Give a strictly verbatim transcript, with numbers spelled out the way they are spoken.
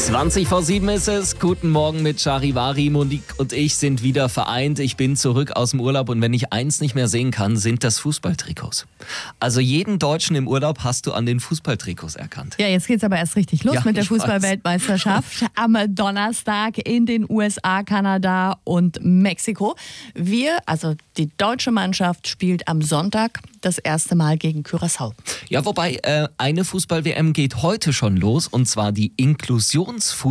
zwanzig vor sieben ist es. Guten Morgen mit Charivari. Monique und ich sind wieder vereint. Ich bin zurück aus dem Urlaub und wenn ich eins nicht mehr sehen kann, sind das Fußballtrikots. Also jeden Deutschen im Urlaub hast du an den Fußballtrikots erkannt. Ja, jetzt geht's aber erst richtig los Ja, mit der ich weiß. Fußballweltmeisterschaft am Donnerstag in den U S A, Kanada und Mexiko. Wir, also die deutsche Mannschaft, spielt am Sonntag das erste Mal gegen Curaçao. Ja, wobei äh, eine Fußball-W M geht heute schon los und zwar die Inklusionsfußball